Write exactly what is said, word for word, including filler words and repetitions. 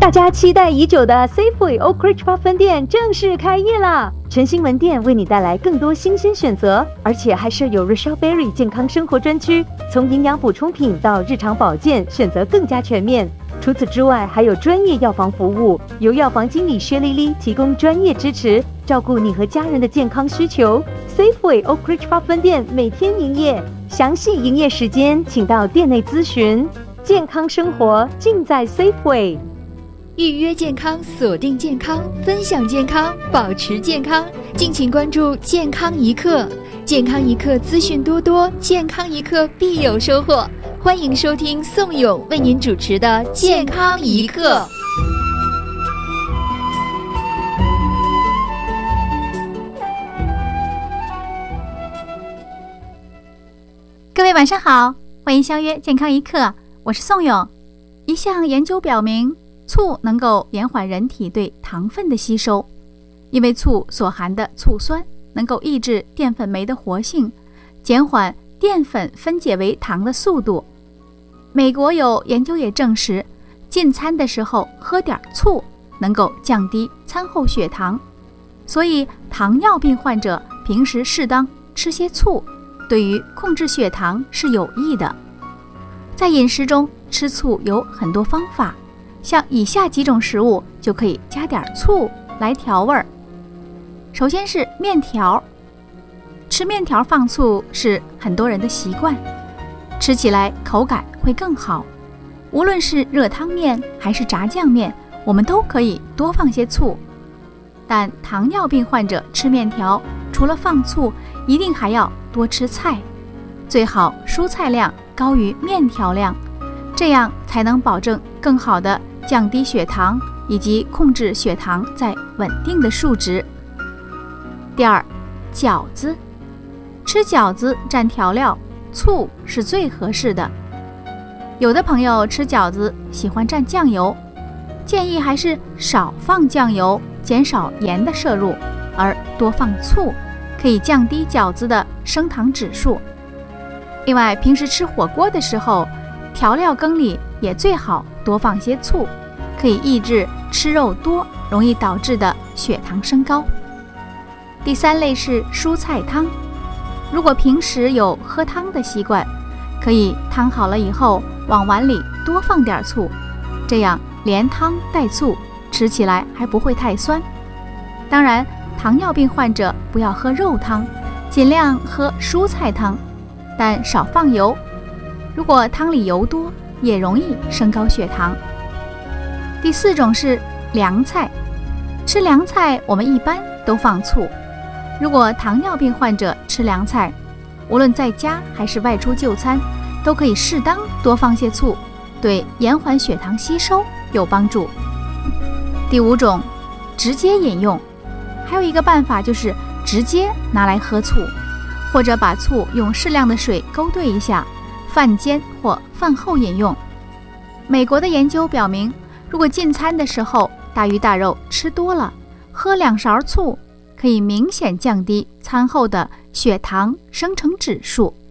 大家期待已久的 Safeway Oak Ridge Park 分店正式开业啦！全新门店为你带来更多新鲜选择，而且还设有 Rochelle Berry 健康生活专区，从营养补充品到日常保健，选择更加全面。除此之外，还有专业药房服务，由药房经理薛丽丽提供专业支持，照顾你和家人的健康需求。Safeway Oak Ridge Park 分店每天营业，详细营业时间请到店内咨询。健康生活尽在 Safeway。 预约健康，锁定健康，分享健康，保持健康。敬请关注健康一刻，健康一刻资讯多多，健康一刻必有收获。欢迎收听宋勇为您主持的健康一刻。 各位晚上好，欢迎相约健康一刻，我是宋勇。一项研究表明，醋能够延缓人体对糖分的吸收，因为醋所含的醋酸能够抑制淀粉酶的活性，减缓淀粉分解为糖的速度。美国有研究也证实，进餐的时候喝点醋能够降低餐后血糖，所以糖尿病患者平时适当吃些醋，对于控制血糖是有益的。在饮食中吃醋有很多方法，像以下几种食物就可以加点醋来调味儿。首先是面条，吃面条放醋是很多人的习惯，吃起来口感会更好。无论是热汤面还是炸酱面，我们都可以多放些醋。但糖尿病患者吃面条，除了放醋，一定还要多吃菜，最好蔬菜量高于面条量，这样才能保证更好的降低血糖以及控制血糖在稳定的数值。第二，饺子，吃饺子蘸调料，醋是最合适的。有的朋友吃饺子喜欢蘸酱油，建议还是少放酱油，减少盐的摄入，而多放醋，可以降低饺子的升糖指数。另外，平时吃火锅的时候，调料羹里也最好多放些醋，可以抑制吃肉多容易导致的血糖升高。第三类是蔬菜汤，如果平时有喝汤的习惯，可以汤好了以后往碗里多放点醋，这样连汤带醋，吃起来还不会太酸。当然，糖尿病患者不要喝肉汤，尽量喝蔬菜汤，但少放油，如果汤里油多，也容易升高血糖。第四种是凉菜，吃凉菜我们一般都放醋。如果糖尿病患者吃凉菜，无论在家还是外出就餐，都可以适当多放些醋，对延缓血糖吸收有帮助。第五种，直接饮用，还有一个办法就是直接拿来喝醋，或者把醋用适量的水勾兑一下，饭间或饭后饮用。美国的研究表明，如果进餐的时候大鱼大肉吃多了，喝两勺醋可以明显降低餐后的血糖生成指数。